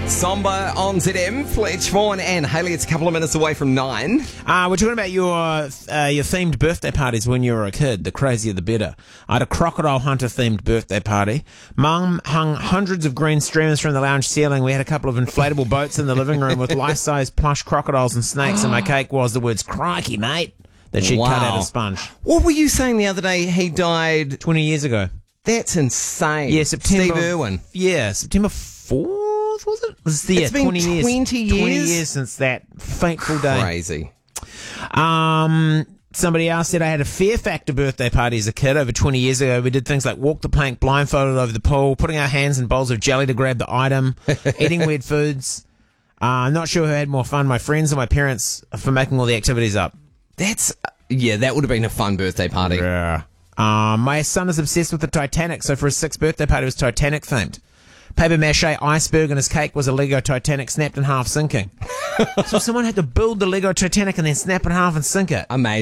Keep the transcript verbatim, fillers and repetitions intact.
Somber on Z M, Fletch, Vaughan and Hayley. It's a couple of minutes away from nine. Uh, we're talking about your uh, your themed birthday parties when you were a kid. The crazier the better. I had a crocodile hunter themed birthday party. Mum hung hundreds of green streamers from the lounge ceiling. We had a couple of inflatable boats in the living room with life-size plush crocodiles and snakes, and my cake was the words "crikey, mate" that she'd cut out Wow. of sponge. What were you saying the other day? He died. Twenty years ago. That's insane. Yeah, September. Steve Irwin. Yeah, September fourth. Was it? Was the, yeah, It's been twenty years. twenty years? Twenty years since that fateful day. Crazy. Um, somebody else said I had a Fear Factor birthday party as a kid over twenty years ago. We did things like walk the plank blindfolded over the pool, putting our hands in bowls of jelly to grab the item, eating weird foods. Uh, I'm not sure who had more fun, my friends or my parents, for making all the activities up. That's, yeah, that would have been a fun birthday party. Yeah. Um, my son is obsessed with the Titanic, so for his sixth birthday party, it was Titanic themed. Paper mache iceberg and his cake was a Lego Titanic snapped in half sinking. So someone had to build the Lego Titanic and then snap it in half and sink it. Amazing.